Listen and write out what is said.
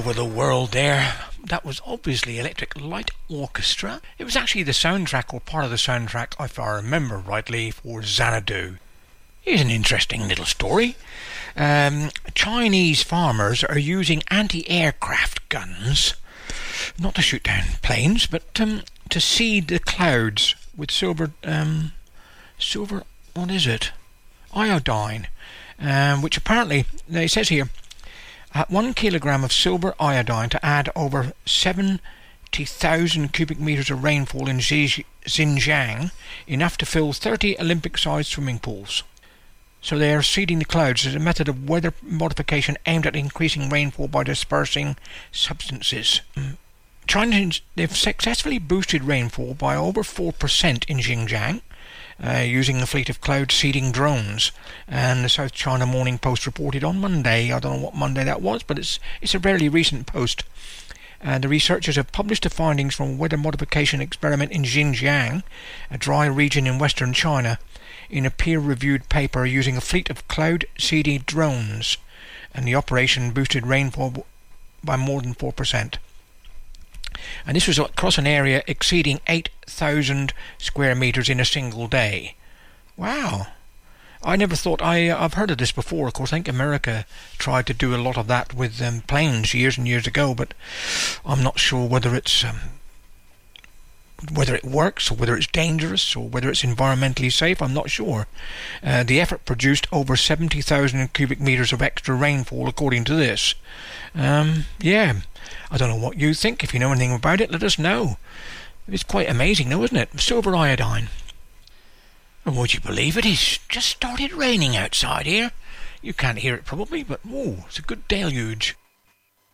over the world there. That was obviously Electric Light Orchestra. It was actually the soundtrack, or part of the soundtrack, if I remember rightly, for Xanadu. Here's an interesting little story. Chinese farmers are using anti-aircraft guns, not to shoot down planes, but to seed the clouds with silver, what is it? Iodine, which apparently, it says here, 1 kilogram of silver iodine to add over 70,000 cubic meters of rainfall in Xinjiang, enough to fill 30 Olympic-sized swimming pools. So they are seeding the clouds as a method of weather modification aimed at increasing rainfall by dispersing substances. China, they've successfully boosted rainfall by over 4% in Xinjiang, using a fleet of cloud seeding drones. And the South China Morning Post reported on Monday, I don't know what Monday that was, but it's a fairly recent post. The researchers have published the findings from a weather modification experiment in Xinjiang, a dry region in western China, in a peer-reviewed paper using a fleet of cloud-seeding drones, and the operation boosted rainfall by more than 4%. And this was across an area exceeding 8,000 square meters in a single day. Wow! I never thought, I've heard of this before. Of course, I think America tried to do a lot of that with planes years and years ago, but I'm not sure whether it's whether it works, or whether it's dangerous, or whether it's environmentally safe. I'm not sure. The effort produced over 70,000 cubic meters of extra rainfall, according to this. Yeah, I don't know what you think. If you know anything about it, let us know. It's quite amazing, though, isn't it? Silver iodine. And would you believe it? It's just started raining outside here. You can't hear it probably, but whoa, it's a good deluge.